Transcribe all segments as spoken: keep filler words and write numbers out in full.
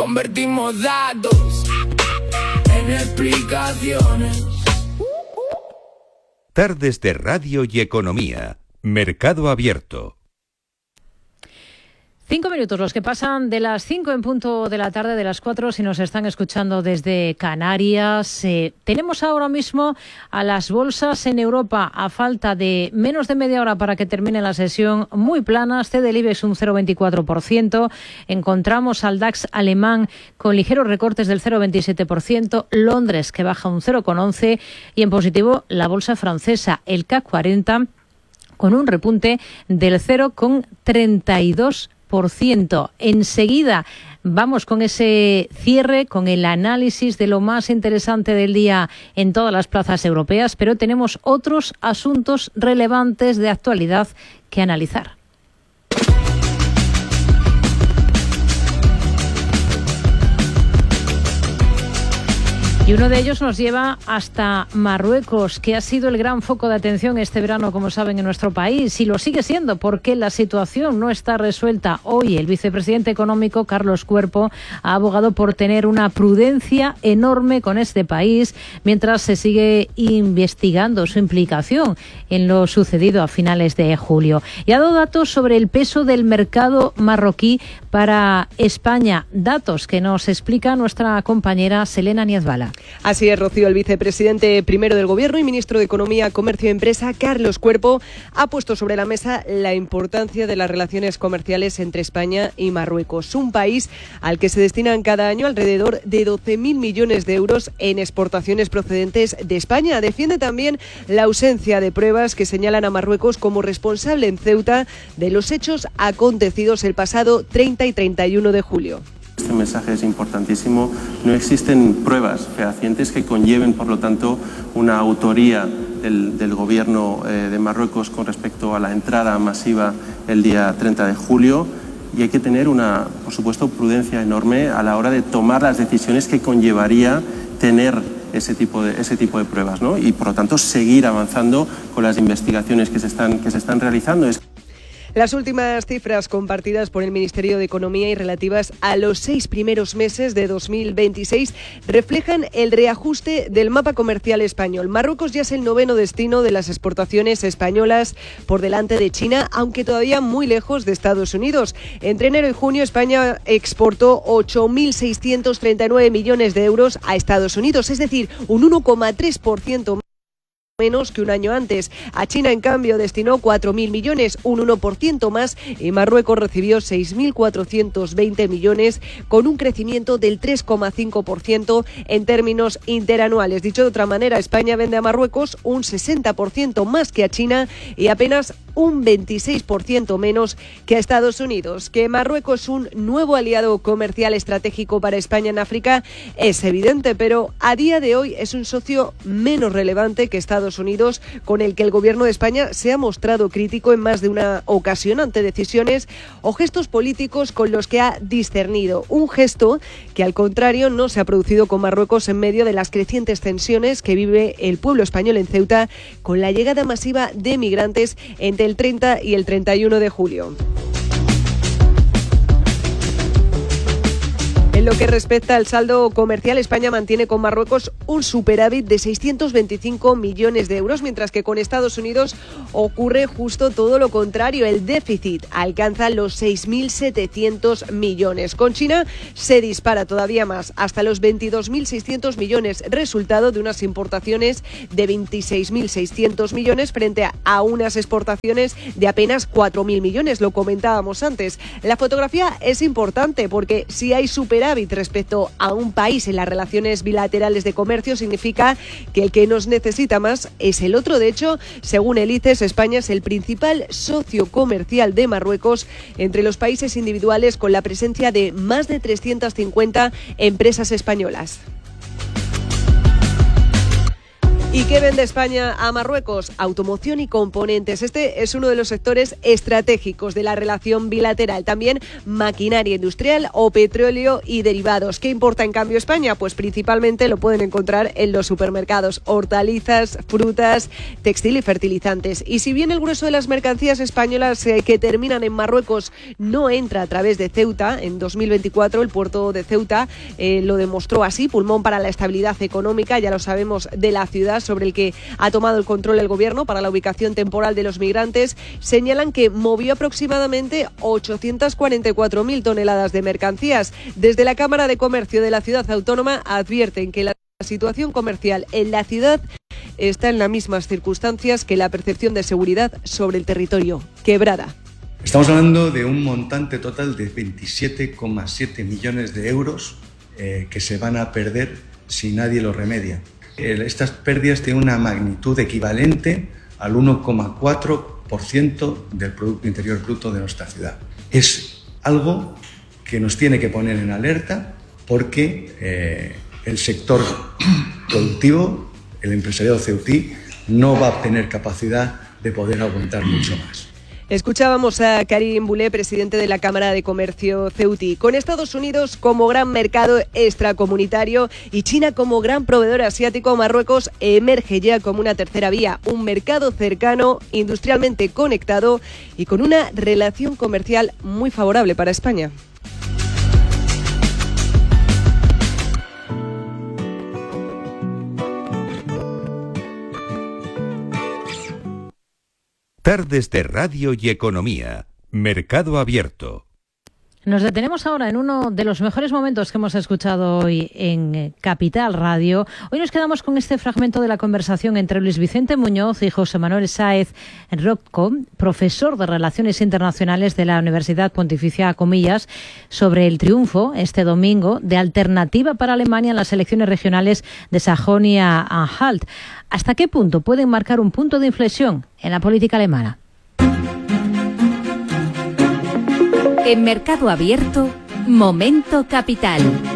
Convertimos datos en explicaciones. Tardes de Radio y Economía. Mercado Abierto. Cinco minutos, los que pasan de las cinco en punto de la tarde, de las cuatro, si nos están escuchando desde Canarias. Eh, tenemos ahora mismo a las bolsas en Europa a falta de menos de media hora para que termine la sesión muy planas. C del IBEX un cero coma veinticuatro por ciento. Encontramos al DAX alemán con ligeros recortes del cero coma veintisiete por ciento. Londres que baja un cero coma once por ciento. Y en positivo la bolsa francesa, el C A C cuarenta, con un repunte del cero coma treinta y dos por ciento. Enseguida vamos con ese cierre, con el análisis de lo más interesante del día en todas las plazas europeas, pero tenemos otros asuntos relevantes de actualidad que analizar. Y uno de ellos nos lleva hasta Marruecos, que ha sido el gran foco de atención este verano, como saben, en nuestro país, y lo sigue siendo porque la situación no está resuelta. Hoy el vicepresidente económico, Carlos Cuerpo, ha abogado por tener una prudencia enorme con este país, mientras se sigue investigando su implicación en lo sucedido a finales de julio. Y ha dado datos sobre el peso del mercado marroquí para España, datos que nos explica nuestra compañera Selena Niezbala. Así es, Rocío. El vicepresidente primero del Gobierno y ministro de Economía, Comercio y Empresa, Carlos Cuerpo, ha puesto sobre la mesa la importancia de las relaciones comerciales entre España y Marruecos, un país al que se destinan cada año alrededor de doce mil millones de euros en exportaciones procedentes de España. Defiende también la ausencia de pruebas que señalan a Marruecos como responsable en Ceuta de los hechos acontecidos el pasado treinta y treinta y uno de julio. Este mensaje es importantísimo. No existen pruebas fehacientes que conlleven, por lo tanto, una autoría del, del gobierno eh, de Marruecos con respecto a la entrada masiva el día treinta de julio. Y hay que tener una, por supuesto, prudencia enorme a la hora de tomar las decisiones que conllevaría tener ese tipo de, ese tipo de pruebas, ¿no? Y, por lo tanto, seguir avanzando con las investigaciones que se están, que se están realizando. Es Las últimas cifras compartidas por el Ministerio de Economía y relativas a los seis primeros meses de dos mil veintiséis reflejan el reajuste del mapa comercial español. Marruecos ya es el noveno destino de las exportaciones españolas, por delante de China, aunque todavía muy lejos de Estados Unidos. Entre enero y junio, España exportó ocho mil seiscientos treinta y nueve millones de euros a Estados Unidos, es decir, un uno coma tres por ciento menos que un año antes. A China, en cambio, destinó cuatro mil millones, un uno por ciento más, y Marruecos recibió seis mil cuatrocientos veinte millones, con un crecimiento del tres coma cinco por ciento en términos interanuales. Dicho de otra manera, España vende a Marruecos un sesenta por ciento más que a China y apenas un veintiséis por ciento menos que a Estados Unidos. Que Marruecos es un nuevo aliado comercial estratégico para España en África es evidente, pero a día de hoy es un socio menos relevante que Estados Unidos, con el que el gobierno de España se ha mostrado crítico en más de una ocasión ante decisiones o gestos políticos con los que ha discernido. Un gesto que, al contrario, no se ha producido con Marruecos en medio de las crecientes tensiones que vive el pueblo español en Ceuta, con la llegada masiva de migrantes entre el treinta y el treinta y uno de julio. En lo que respecta al saldo comercial, España mantiene con Marruecos un superávit de seiscientos veinticinco millones de euros, mientras que con Estados Unidos ocurre justo todo lo contrario. El déficit alcanza los seis mil setecientos millones. Con China se dispara todavía más, hasta los veintidós mil seiscientos millones, resultado de unas importaciones de veintiséis mil seiscientos millones frente a, a unas exportaciones de apenas cuatro mil millones, lo comentábamos antes. La fotografía es importante porque si hay superávit respecto a un país en las relaciones bilaterales de comercio, significa que el que nos necesita más es el otro. De hecho, según el I C E S, España es el principal socio comercial de Marruecos entre los países individuales, con la presencia de más de trescientas cincuenta empresas españolas. ¿Y qué vende España a Marruecos? Automoción y componentes. Este es uno de los sectores estratégicos de la relación bilateral. También maquinaria industrial o petróleo y derivados. ¿Qué importa en cambio España? Pues principalmente lo pueden encontrar en los supermercados. Hortalizas, frutas, textil y fertilizantes. Y si bien el grueso de las mercancías españolas eh, que terminan en Marruecos no entra a través de Ceuta, en dos mil veinticuatro el puerto de Ceuta eh, lo demostró así, pulmón para la estabilidad económica, ya lo sabemos, de la ciudad, sobre el que ha tomado el control el gobierno para la ubicación temporal de los migrantes, señalan que movió aproximadamente ochocientas cuarenta y cuatro mil toneladas de mercancías. Desde la Cámara de Comercio de la ciudad autónoma advierten que la situación comercial en la ciudad está en las mismas circunstancias que la percepción de seguridad sobre el territorio, quebrada. Estamos hablando de un montante total de veintisiete coma siete millones de euros eh, que se van a perder si nadie lo remedia. Estas pérdidas tienen una magnitud equivalente al uno coma cuatro por ciento del Producto Interior Bruto de nuestra ciudad. Es algo que nos tiene que poner en alerta porque eh, el sector productivo, el empresariado ceutí, no va a tener capacidad de poder aguantar mucho más. Escuchábamos a Karim Boulé, presidente de la Cámara de Comercio ceutí. Con Estados Unidos como gran mercado extracomunitario y China como gran proveedor asiático, Marruecos emerge ya como una tercera vía, un mercado cercano, industrialmente conectado y con una relación comercial muy favorable para España. Tardes de Radio y Economía. Mercado Abierto. Nos detenemos ahora en uno de los mejores momentos que hemos escuchado hoy en Capital Radio. Hoy nos quedamos con este fragmento de la conversación entre Luis Vicente Muñoz y José Manuel Sáez Rocco, profesor de Relaciones Internacionales de la Universidad Pontificia Comillas, sobre el triunfo este domingo de Alternativa para Alemania en las elecciones regionales de Sajonia-Anhalt. ¿Hasta qué punto pueden marcar un punto de inflexión en la política alemana? En Mercado Abierto, Momento Capital.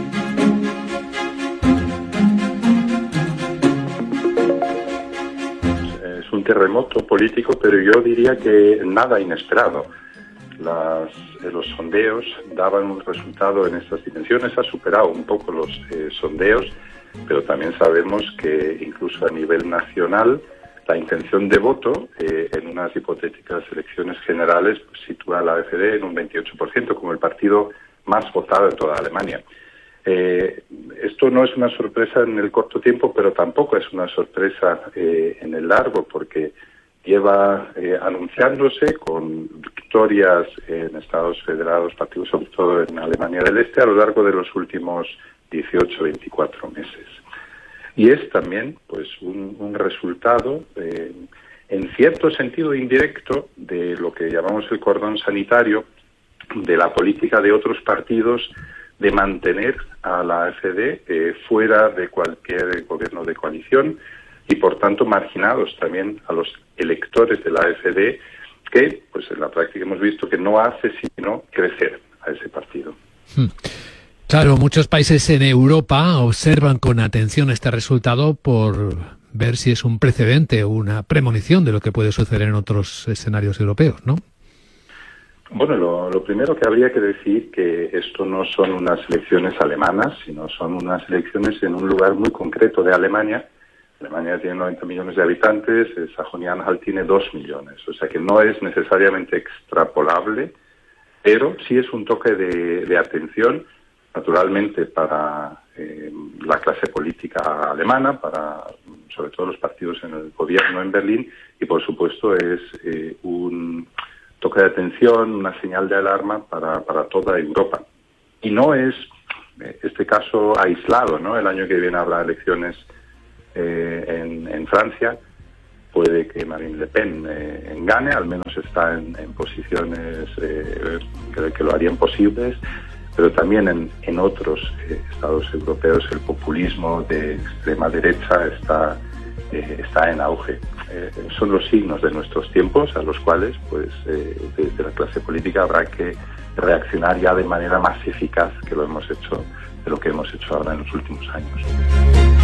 Es un terremoto político, pero yo diría que nada inesperado. Las, eh, los sondeos daban un resultado en estas dimensiones, ha superado un poco los eh, sondeos, pero también sabemos que incluso a nivel nacional la intención de voto eh, en unas hipotéticas elecciones generales pues, sitúa a la AfD en un veintiocho por ciento como el partido más votado de toda Alemania. Eh, esto no es una sorpresa en el corto tiempo, pero tampoco es una sorpresa eh, en el largo, porque lleva eh, anunciándose con victorias en Estados Federados, partidos sobre todo en Alemania del Este, a lo largo de los últimos dieciocho a veinticuatro meses. Y es también pues un, un resultado, eh, en cierto sentido indirecto, de lo que llamamos el cordón sanitario, de la política de otros partidos de mantener a la AfD eh, fuera de cualquier gobierno de coalición y, por tanto, marginados también a los electores de la AfD, que pues en la práctica hemos visto que no hace sino crecer a ese partido. Hmm. Claro, muchos países en Europa observan con atención este resultado por ver si es un precedente o una premonición de lo que puede suceder en otros escenarios europeos, ¿no? Bueno, lo, lo primero que habría que decir que esto no son unas elecciones alemanas, sino son unas elecciones en un lugar muy concreto de Alemania. Alemania tiene noventa millones de habitantes, Sajonia-Anhalt tiene dos millones, o sea que no es necesariamente extrapolable, pero sí es un toque de, de atención, naturalmente para eh, la clase política alemana, para sobre todo los partidos en el gobierno en Berlín, y por supuesto es eh, un toque de atención, una señal de alarma para, para toda Europa. Y no es eh, este caso aislado, ¿no? El año que viene habrá elecciones eh, en, en Francia. Puede que Marine Le Pen eh, gane, al menos está en, en posiciones eh, que, que lo harían posibles, pero también en, en otros eh, estados europeos el populismo de extrema derecha está, eh, está en auge. Eh, son los signos de nuestros tiempos a los cuales pues eh, desde la clase política habrá que reaccionar ya de manera más eficaz que lo hemos hecho, de lo que hemos hecho ahora en los últimos años.